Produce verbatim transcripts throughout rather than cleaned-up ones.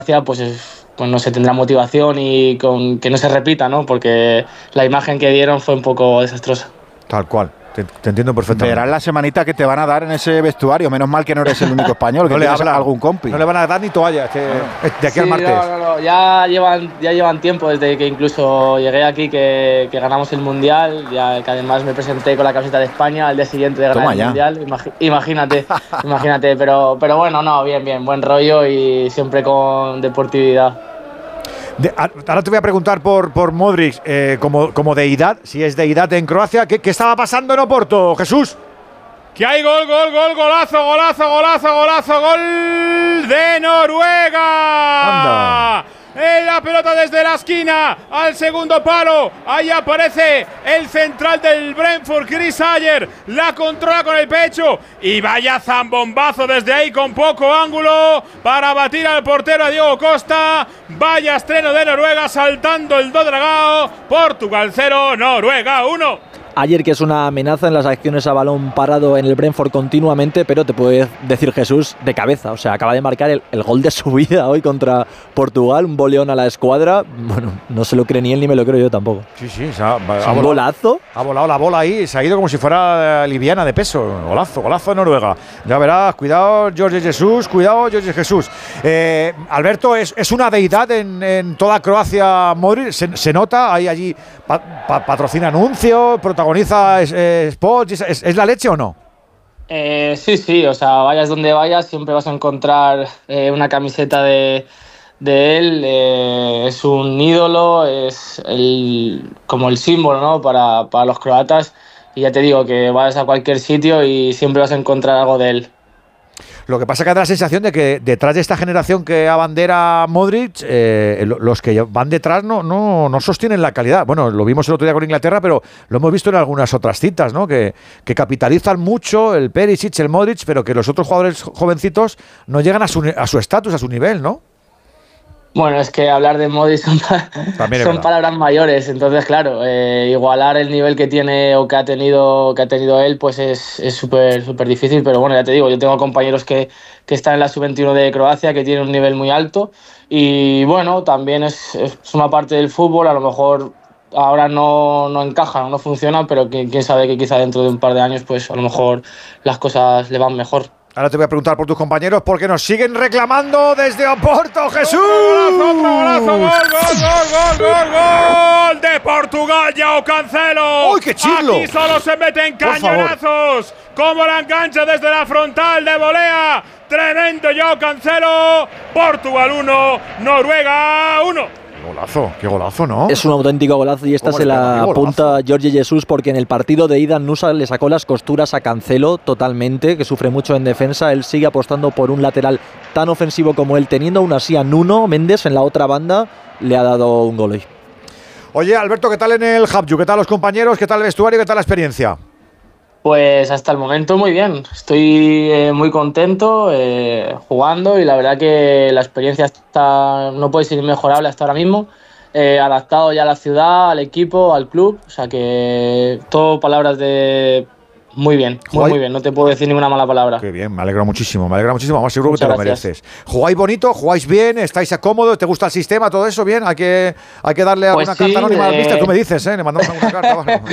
pues, es, pues no se tendrá motivación y con que no se repita, ¿no? Porque la imagen que dieron fue un poco desastrosa. Tal cual. Te, te entiendo perfectamente. Verás la semanita que te van a dar en ese vestuario. Menos mal que no eres el único español, que no le habla algún compi. No le van a dar ni toalla este, de aquí sí, al martes. No, no, no. Ya llevan, ya llevan tiempo desde que incluso llegué aquí que, que ganamos el Mundial, ya que además me presenté con la camiseta de España al día siguiente de ganar el Mundial. Imag, imagínate, imagínate. Pero, pero bueno, no, bien, bien, buen rollo y siempre con deportividad. De, ahora te voy a preguntar por, por Modric, eh, como, como deidad, si es deidad en Croacia. ¿Qué, qué estaba pasando en Oporto, Jesús? Que hay gol, gol, gol, golazo, golazo, golazo, golazo, gol de Noruega. Anda. En la pelota desde la esquina al segundo palo. Ahí aparece el central del Brentford, Chris Ayer. La controla con el pecho. Y vaya zambombazo desde ahí con poco ángulo para batir al portero, a Diego Costa. Vaya estreno de Noruega saltando el do dragao. Portugal cero, Noruega uno. Ayer, que es una amenaza en las acciones a balón parado en el Brentford continuamente, pero te puede decir Jesús de cabeza. O sea, acaba de marcar el, el gol de su vida hoy contra Portugal, un boleón a la escuadra. Bueno, no se lo cree ni él ni me lo creo yo tampoco. Sí, sí, se ha, ha ¿Un volado, golazo? Ha volado la bola ahí, se ha ido como si fuera liviana de peso. Golazo, golazo de Noruega. Ya verás, cuidado Jorge Jesús, cuidado Jorge Jesús. Eh, Alberto, es, es una deidad en, en toda Croacia, Modric. Se, se nota, hay allí, pa, pa, patrocina anuncios, protagoniza eh, spots, ¿es, ¿es la leche o no? Eh, sí, sí, o sea, vayas donde vayas, siempre vas a encontrar eh, una camiseta de, de él. Eh, es un ídolo, es el, como el símbolo, ¿no? para, para los croatas. Y ya te digo que vayas a cualquier sitio y siempre vas a encontrar algo de él. Lo que pasa es que da la sensación de que detrás de esta generación que abandera Modric, eh, los que van detrás no, no, no sostienen la calidad. Bueno, lo vimos el otro día con Inglaterra, pero lo hemos visto en algunas otras citas, ¿no? Que, que capitalizan mucho el Perisic, el Modric, pero que los otros jugadores jovencitos no llegan a su a su estatus, a su nivel, ¿no? Bueno, es que hablar de Modric son, son palabras mayores, entonces claro, eh, igualar el nivel que tiene o que ha tenido que ha tenido él, pues es súper súper difícil, pero bueno, ya te digo, yo tengo compañeros que, que están en la sub veintiuno de Croacia, que tienen un nivel muy alto y bueno, también es, es una parte del fútbol, a lo mejor ahora no, no encajan, no funcionan, pero quién, quién sabe que quizá dentro de un par de años pues a lo mejor las cosas le van mejor. Ahora te voy a preguntar por tus compañeros porque nos siguen reclamando desde Oporto, Jesús. ¡Otro golazo, otro golazo! ¡Gol, gol, gol, gol, gol, gol! ¡De Portugal, João Cancelo! ¡Uy, qué chirlo! Aquí solo se meten cañonazos. Como la engancha desde la frontal de volea. Tremendo João Cancelo. Portugal uno, Noruega uno. Golazo, qué golazo, ¿no? Es un auténtico golazo y esta se la apunta Jorge Jesús porque en el partido de ida Nusa le sacó las costuras a Cancelo totalmente, que sufre mucho en defensa. Él sigue apostando por un lateral tan ofensivo como él, teniendo aún así a Nuno Méndez en la otra banda, le ha dado un gol hoy. Oye, Alberto, ¿qué tal en el Hajduk? ¿Qué tal los compañeros? ¿Qué tal el vestuario? ¿Qué tal la experiencia? Pues hasta el momento muy bien, estoy eh, muy contento eh, jugando y la verdad que la experiencia está, no puede ser inmejorable hasta ahora mismo, eh, adaptado ya a la ciudad, al equipo, al club, o sea que todo palabras de muy bien, muy, muy bien, no te puedo decir ninguna mala palabra. Qué bien, me alegra muchísimo, me alegra muchísimo, vamos, seguro Muchas que te gracias. lo mereces. ¿Jugáis bonito? ¿Jugáis bien? ¿Estáis cómodos? ¿Te gusta el sistema? ¿Todo eso bien? Hay que, hay que darle Pues alguna sí, carta anónima al eh... mister, tú me dices, ¿eh? Le mandamos alguna carta. Bueno.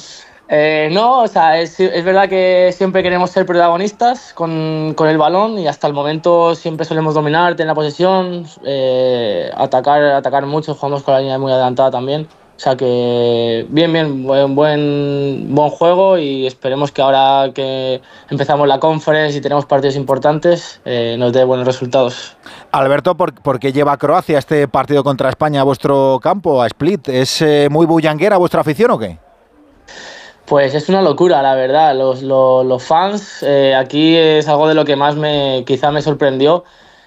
Eh, no, o sea, es, es verdad que siempre queremos ser protagonistas con, con el balón y hasta el momento siempre solemos dominar, tener la posesión, eh, atacar, atacar mucho, jugamos con la línea muy adelantada también. O sea que bien, bien, buen, buen, buen juego y esperemos que ahora que empezamos la Conference y tenemos partidos importantes eh, nos dé buenos resultados. Alberto, ¿por, ¿por qué lleva Croacia este partido contra España a vuestro campo, a Split? ¿Es eh, muy bullanguera vuestra afición o qué? Pues es una locura, la verdad. Los, los, los fans, eh, aquí es algo de lo que más me quizá me sorprendió,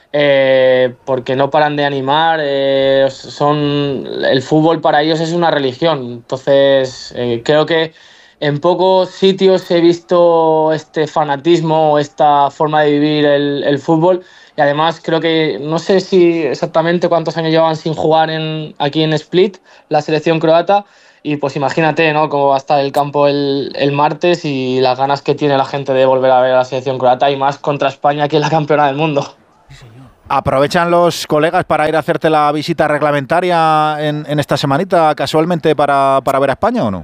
eh, porque no paran de animar. Eh, son, el fútbol para ellos es una religión. Entonces, eh, creo que en pocos sitios he visto este fanatismo, esta forma de vivir el, el fútbol. Y además creo que, no sé si exactamente cuántos años llevan sin jugar en, aquí en Split, la selección croata. Y pues imagínate, ¿no?, cómo va a estar el campo el, el martes y las ganas que tiene la gente de volver a ver a la selección croata y más contra España, que es la campeona del mundo. ¿Aprovechan los colegas para ir a hacerte la visita reglamentaria en, en esta semanita casualmente para, para ver a España o no?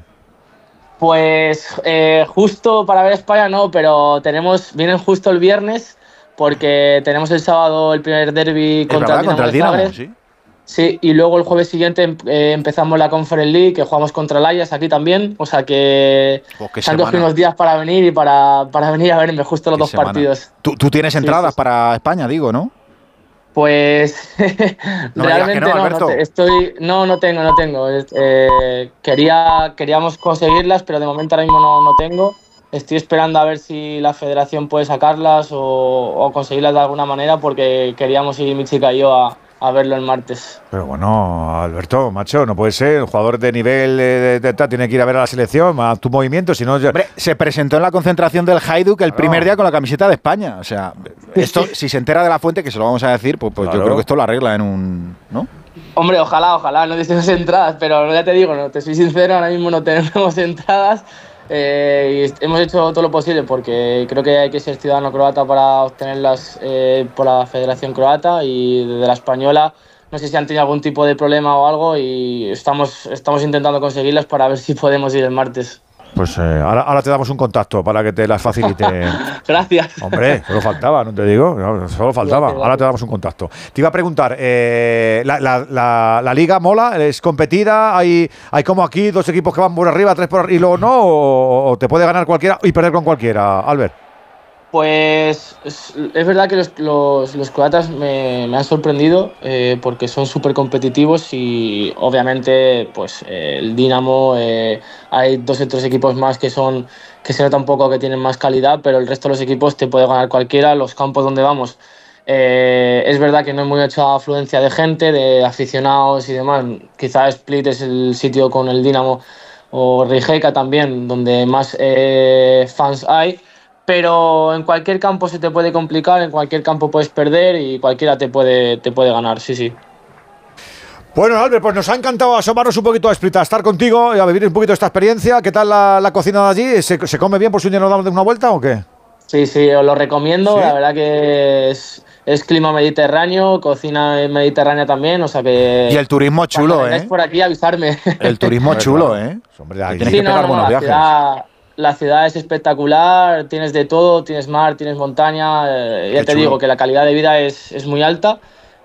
Pues eh, justo para ver a España no, pero tenemos vienen justo el viernes porque tenemos el sábado el primer derbi contra, contra el Dinamo de Zagreb. ¿Sí? Sí, y luego el jueves siguiente eh, empezamos la Conference League, que jugamos contra el Ajax aquí también, o sea que oh, se han cogido unos días para venir y para, para venir a verme justo los dos semana. partidos. ¿Tú, tú tienes entradas sí, sí. para España, digo, ¿no? Pues no realmente no, no, no, te, estoy, no, no tengo, no tengo. Eh, quería, queríamos conseguirlas, pero de momento ahora mismo no, no tengo. Estoy esperando a ver si la federación puede sacarlas o, o conseguirlas de alguna manera, porque queríamos ir mi chica y yo a, a verlo el martes. Pero bueno, Alberto, macho, no puede ser. El jugador de nivel de, de, de, tiene que ir a ver a la selección, a tu movimiento, si no... Ya... Hombre, se presentó en la concentración del Hajduk el claro. primer día con la camiseta de España. O sea, esto, si se entera de la fuente, que se lo vamos a decir, pues, pues claro. yo creo que esto lo arregla en un... ¿no? Hombre, ojalá, ojalá, no tenemos entradas, pero ya te digo, no te soy sincero, ahora mismo no tenemos entradas. Eh, y hemos hecho todo lo posible porque creo que hay que ser ciudadano croata para obtenerlas eh, por la Federación Croata, y desde la española no sé si han tenido algún tipo de problema o algo, y estamos, estamos intentando conseguirlas para ver si podemos ir el martes. Pues eh, ahora, ahora te damos un contacto para que te las facilite. Gracias. Hombre, solo faltaba, no te digo, no, solo faltaba. Ahora te damos un contacto. Te iba a preguntar, eh, la, la, la, ¿la liga mola? ¿Es competida? ¿Hay, hay como aquí dos equipos que van por arriba, tres por arriba y luego no? ¿O, o te puede ganar cualquiera y perder con cualquiera, Albert? Pues es, es verdad que los, los, los croatas me, me han sorprendido eh, porque son súper competitivos, y obviamente pues eh, el Dinamo, eh, hay dos o tres equipos más que son que se nota un poco que tienen más calidad, pero el resto de los equipos te puede ganar cualquiera. Los campos donde vamos, eh, es verdad que no hay mucha afluencia de gente, de aficionados y demás. Quizás Split es el sitio con el Dinamo, o Rijeka también, donde más eh, fans hay. Pero en cualquier campo se te puede complicar, en cualquier campo puedes perder y cualquiera te puede, te puede ganar, sí, sí. Bueno, Albert, pues nos ha encantado asomarnos un poquito a Split, a estar contigo y a vivir un poquito esta experiencia. ¿Qué tal la, la cocina de allí? ¿Se, ¿Se come bien por si un día nos damos una vuelta o qué? Sí, sí, os lo recomiendo. ¿Sí? La verdad que es, es clima mediterráneo, cocina mediterránea también, o sea que... Y el turismo chulo, ¿eh? por aquí avisarme. El turismo chulo, ¿eh? Hombre, aquí sí, tienes que no, pegar no, buenos la viajes. Ciudad, la ciudad es espectacular, tienes de todo, tienes mar, tienes montaña, eh, ya Qué te chulo. digo que la calidad de vida es, es muy alta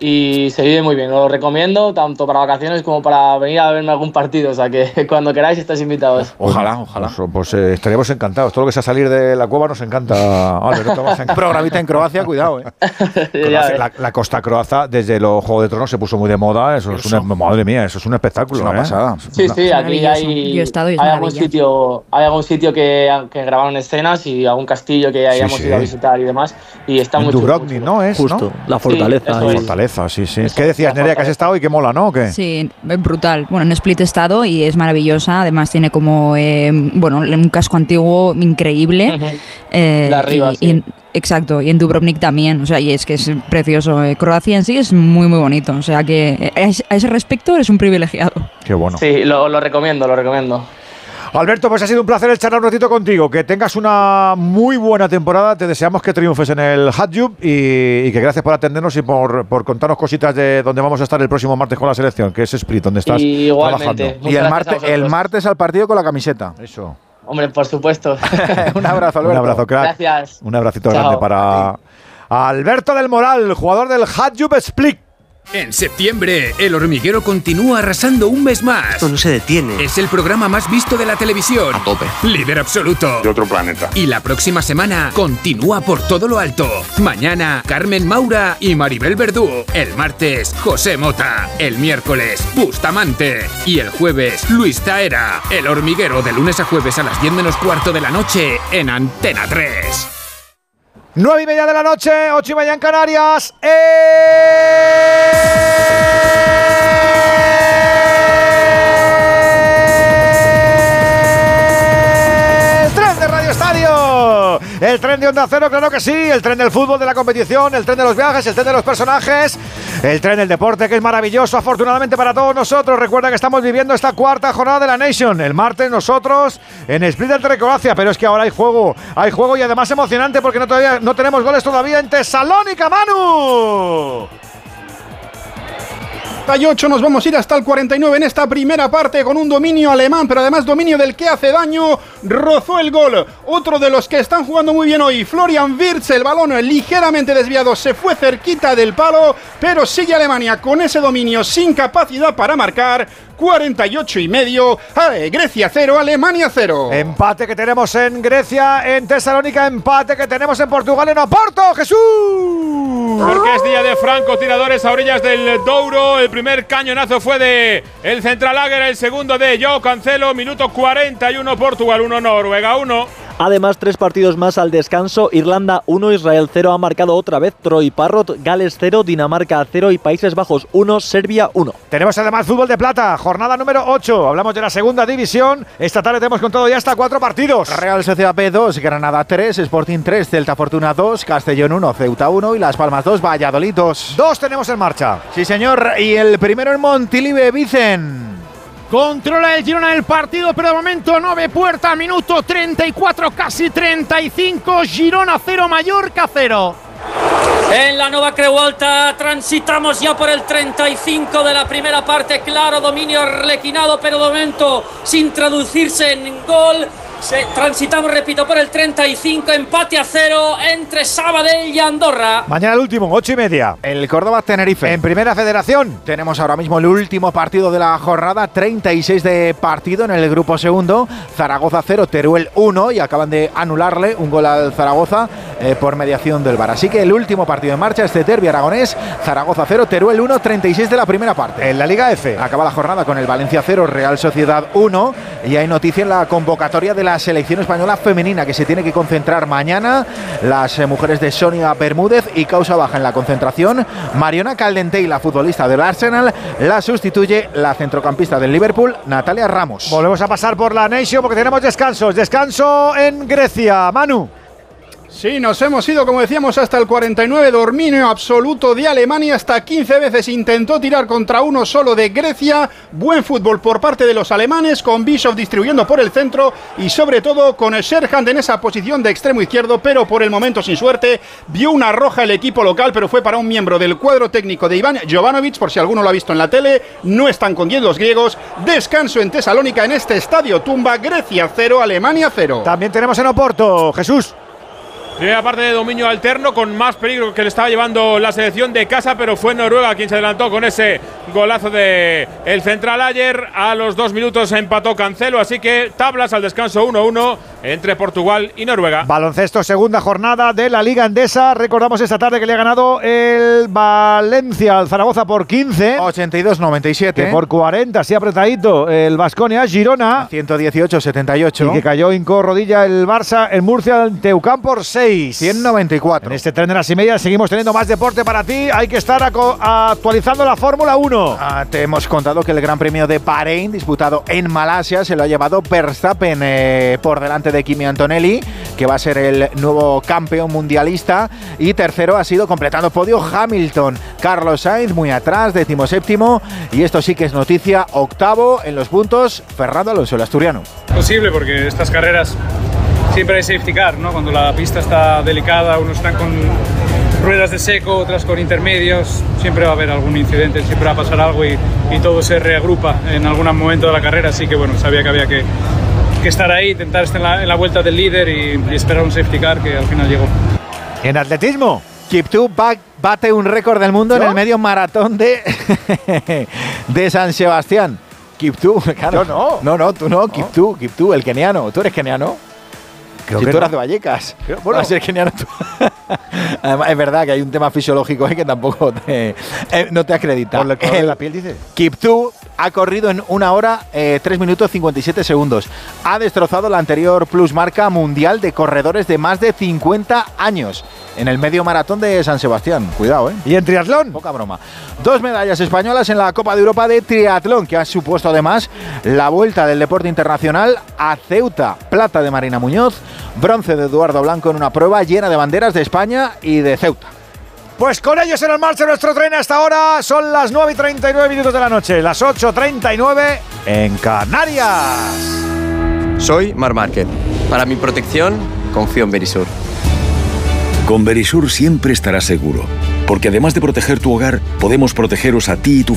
y se vive muy bien. Os lo recomiendo tanto para vacaciones como para venir a verme algún partido, o sea que cuando queráis estáis invitados. Ojalá, ojalá. Pues, pues eh, estaríamos encantados. Todo lo que sea salir de la cueva nos encanta. Albert, no te vamos a encantar. Programita en Croacia, cuidado, ¿eh? Croacia, la, la costa croata, desde los Juegos de Tronos, se puso muy de moda. Eso, eso. es una, madre mía, eso es un espectáculo. Es una ¿eh? pasada. Sí, sí, aquí hay, Yo he estado y es hay algún maravilla. sitio, hay algún sitio que, que grabaron escenas y algún castillo que hayamos sí. ido a visitar y demás. Y está En muy chulo, Dubrovnik, muy chulo. ¿no? Es, Justo, ¿no? la fortaleza. eso La es. fortaleza, sí, sí. ¿Qué decías, Nerea, que has estado y que mola, ¿no? ¿O qué? Sí, es brutal. Bueno, en Split he estado y es maravillosa. Además tiene como, eh, bueno, un casco antiguo increíble. Ujú. Eh, De arriba, y, sí. y en- exacto, y en Dubrovnik también. O sea, y es que es precioso. Eh, Croacia en sí es muy, muy bonito. O sea que eh, a ese- a ese respecto eres un privilegiado. Qué bueno. Sí, lo, lo recomiendo, lo recomiendo. Alberto, pues ha sido un placer el charlar un ratito contigo. Que tengas una muy buena temporada. Te deseamos que triunfes en el Hajduk y, y que gracias por atendernos y por, por contarnos cositas de donde vamos a estar el próximo martes con la selección, que es Split, donde estás Y igualmente. trabajando. Muchas Y el, gracias a martes, el vosotros. martes al partido con la camiseta. Eso. Hombre, por supuesto. Un abrazo, Un Alberto. abrazo, crack. Gracias. Un abracito Chao. grande para Alberto del Moral, jugador del Hajduk Split. En septiembre, El Hormiguero continúa arrasando un mes más. Esto no se detiene. Es el programa más visto de la televisión. A tope. Líder absoluto. De otro planeta. Y la próxima semana continúa por todo lo alto. Mañana, Carmen Maura y Maribel Verdú. El martes, José Mota. El miércoles, Bustamante. Y el jueves, Luis Taera. El Hormiguero, de lunes a jueves a las diez menos cuarto de la noche en Antena tres. Nueve y media de la noche, ocho y media en Canarias. El tren de Radio Estadio. El tren de Onda Cero, claro que sí. El tren del fútbol, de la competición, el tren de los viajes, el tren de los personajes. El tren del deporte, que es maravilloso, afortunadamente para todos nosotros. Recuerda que estamos viviendo esta cuarta jornada de la Nation. El martes nosotros en Split entre Croacia, pero es que ahora hay juego, hay juego y además emocionante porque no, todavía, no tenemos goles todavía en Tesalónica, Manu. cuarenta y ocho, nos vamos a ir hasta el cuarenta y nueve en esta primera parte con un dominio alemán, pero además dominio del que hace daño, rozó el gol. Otro de los que están jugando muy bien hoy, Florian Wirtz, el balón ligeramente desviado, se fue cerquita del palo, pero sigue Alemania con ese dominio sin capacidad para marcar. cuarenta y ocho y medio, Grecia cero, Alemania cero. Empate que tenemos en Grecia, en Tesalónica, empate que tenemos en Portugal, en Oporto, Jesús. Porque es día de francotiradores a orillas del Douro. El primer cañonazo fue de el Centralager, el segundo de Joao Cancelo, minuto cuarenta y uno, Portugal uno, Noruega uno. Además, tres partidos más al descanso. Irlanda uno, Israel cero. Ha marcado otra vez Troy Parrott. Gales cero, Dinamarca cero y Países Bajos uno, Serbia uno. Tenemos además fútbol de plata, jornada número ocho. Hablamos de la segunda división. Esta tarde tenemos con todo ya hasta cuatro partidos. Real Sociedad B dos, Granada tres, Sporting tres, Celta Fortuna dos, Castellón uno, Ceuta uno y Las Palmas dos, Valladolid dos. Dos tenemos en marcha. Sí, señor. Y el primero en Montilive, Vicen. Controla el Girona el partido, pero de momento no ve puerta. Minuto treinta y cuatro, casi treinta y cinco. Girona cero, Mallorca cero. En la Nova Creuolta transitamos ya por el treinta y cinco de la primera parte. Claro, dominio arlequinado, pero de momento sin traducirse en gol. Se, transitamos, repito, por el treinta y cinco, empate a cero entre Sabadell y Andorra. Mañana el último, ocho y media. El Córdoba-Tenerife. En Primera Federación. Tenemos ahora mismo el último partido de la jornada, treinta y seis de partido en el grupo segundo. Zaragoza cero, Teruel uno y acaban de anularle un gol al Zaragoza eh, por mediación del V A R. Así que el último partido en marcha, este derbi aragonés, Zaragoza cero, Teruel uno, treinta y seis de la primera parte. En la Liga F. Acaba la jornada con el Valencia cero, Real Sociedad uno y hay noticia en la convocatoria de la selección española femenina que se tiene que concentrar mañana. Las eh, mujeres de Sonia Bermúdez y causa baja en la concentración. Mariona Caldentey, la futbolista del Arsenal, la sustituye la centrocampista del Liverpool, Natalia Ramos. Volvemos a pasar por la Nation porque tenemos descansos. Descanso en Grecia, Manu. Sí, nos hemos ido, como decíamos, hasta el cuarenta y nueve, dominio absoluto de Alemania, hasta quince veces intentó tirar contra uno solo de Grecia. Buen fútbol por parte de los alemanes, con Bischoff distribuyendo por el centro y sobre todo con Scherhand en esa posición de extremo izquierdo, pero por el momento sin suerte. Vio una roja el equipo local, pero fue para un miembro del cuadro técnico de Iván Jovanovic, por si alguno lo ha visto en la tele. No están con diez los griegos. Descanso en Tesalónica, en este estadio Tumba, Grecia cero, Alemania cero. También tenemos en Oporto, Jesús. Primera parte de dominio alterno con más peligro que le estaba llevando la selección de casa, pero fue Noruega quien se adelantó con ese golazo de el central ayer. A los dos minutos empató Cancelo, así que tablas al descanso uno uno entre Portugal y Noruega. Baloncesto, segunda jornada de la Liga Endesa. Recordamos esta tarde que le ha ganado el Valencia al Zaragoza por quince. ochenta y dos noventa y siete. Que por cuarenta, así apretadito, el Baskonia Girona. ciento dieciocho setenta y ocho. Y que cayó hinco rodilla el Barça en Murcia en Teucán por seis. ciento noventa y cuatro. En este tren de las y media seguimos teniendo más deporte para ti. Hay que estar actualizando la Fórmula uno. Ah, te hemos contado que el Gran Premio de Bahrein, disputado en Malasia, se lo ha llevado Verstappen eh, por delante de Kimi Antonelli, que va a ser el nuevo campeón mundialista. Y tercero ha sido, completando podio, Hamilton. Carlos Sainz muy atrás, decimoséptimo. Y esto sí que es noticia, octavo en los puntos, Fernando Alonso, el asturiano. Posible, porque estas carreras siempre hay safety car, ¿no? Cuando la pista está delicada, unos están con ruedas de seco, otras con intermedios, siempre va a haber algún incidente, siempre va a pasar algo y, y todo se reagrupa en algún momento de la carrera, así que bueno, sabía que había que, que estar ahí, intentar estar en la, en la vuelta del líder y, y esperar un safety car que al final llegó. En atletismo, Kiptoo bate un récord del mundo, ¿no?, en el medio maratón de, de San Sebastián. Kiptoo, claro. Yo no. No, no, tú no, no. Kiptoo, Kiptoo, el keniano. ¿Tú eres keniano? Creo si que tú no. eras de Vallecas, bueno. vas a ser keniano tú. Además, es verdad que hay un tema fisiológico ahí que tampoco te, eh, no te acredita. Por el color de la piel, dice. Kiptoo ha corrido en una hora, eh, tres minutos cincuenta y siete segundos. Ha destrozado la anterior plusmarca mundial de corredores de más de cincuenta años en el medio maratón de San Sebastián. Cuidado, ¿eh? ¿Y en triatlón? Poca broma. Dos medallas españolas en la Copa de Europa de Triatlón, que ha supuesto además la vuelta del deporte internacional a Ceuta. Plata de Marina Muñoz, bronce de Eduardo Blanco en una prueba llena de banderas de España y de Ceuta. Pues con ellos en el marcha nuestro tren hasta ahora son las nueve y treinta y nueve minutos de la noche, las ocho y treinta y nueve en Canarias. Soy Mar Márquez. Para mi protección, confío en Verisur. Con Verisur siempre estarás seguro, porque además de proteger tu hogar, podemos protegeros a ti y tu familia.